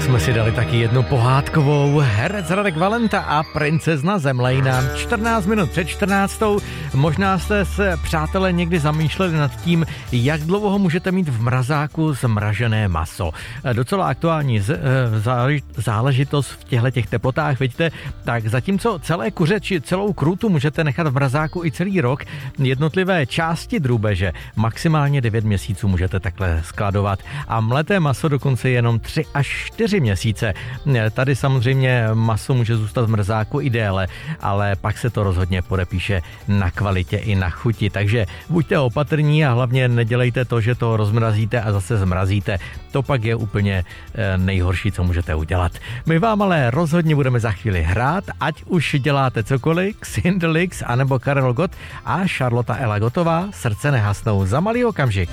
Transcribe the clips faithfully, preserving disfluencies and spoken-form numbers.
jsme si dali taky jednu pohádkovou. Herec Radek Valenta a princezna Zemlejna. čtrnáct minut před čtrnáctou. Možná jste se, přátelé, někdy zamýšleli nad tím, jak dlouho můžete mít v mrazáku zmražené maso. Docela aktuální z, záležitost v těchto těch teplotách, vidíte, tak zatímco celé kuře či celou krůtu můžete nechat v mrazáku i celý rok, jednotlivé části drůbeže maximálně devět měsíců můžete takhle skladovat a mleté maso dokonce jenom tři až čtyři měsíce. Tady samozřejmě maso může zůstat v mrzáku i déle, ale pak se to rozhodně podepíše na kvalitě i na chuti, takže buďte opatrní a hlavně nedělejte to, že to rozmrazíte a zase zmrazíte. To pak je úplně nejhorší, co můžete udělat. My vám ale rozhodně budeme za chvíli hrát, ať už děláte cokoliv, Xindelix anebo Karel Gott a Charlotta Ela Gottová, Srdce nehasnou za malý okamžik.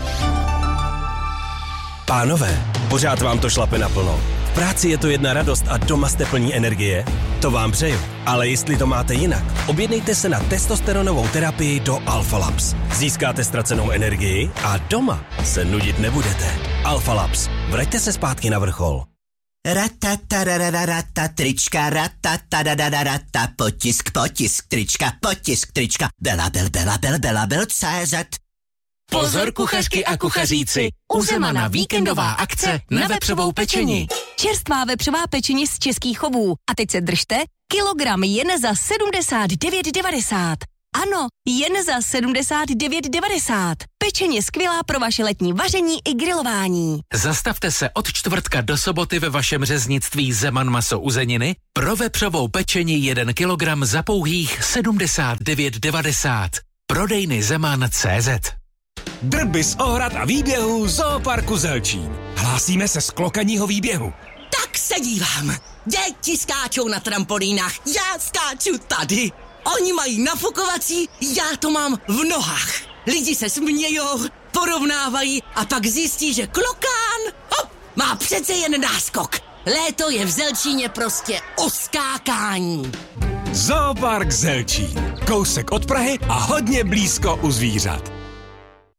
Pánové, pořád vám to šlape naplno. V práci je to jedna radost a doma jste plní energie? To vám přeju. Ale jestli to máte jinak, objednejte se na testosteronovou terapii do Alpha Labs. Získáte ztracenou energii a doma se nudit nebudete. Alpha Labs. Vraťte se zpátky na vrchol. Ratatarararata, trička, ratatarararata, potisk, potisk, trička, potisk, trička, bela, bel, bela, bel, bela, bel, cé zet. Pozor kuchařky a kuchaříci, u Zemana víkendová akce na vepřovou pečení. Čerstvá vepřová pečení z českých chovů. A teď se držte, kilogram jen za sedmdesát devět devadesát. Ano, jen za sedmdesát devět devadesát. Pečeně skvělá pro vaše letní vaření i grilování. Zastavte se od čtvrtka do soboty ve vašem řeznictví Zeman maso uzeniny pro vepřovou pečení jeden kilogram za pouhých sedmdesát devět devadesát. Prodejny Zeman tečka cé zet. Drby z ohrad a výběhů Zooparku Zelčín. Hlásíme se z klokaního výběhu. Tak se dívám. Děti skáčou na trampolínách, já skáču tady. Oni mají nafukovací, já to mám v nohách. Lidi se smějou, porovnávají a pak zjistí, že klokán hop, má přece jen náskok. Léto je v Zelčíně prostě o skákání. Zoopark Zelčín. Kousek od Prahy a hodně blízko u zvířat.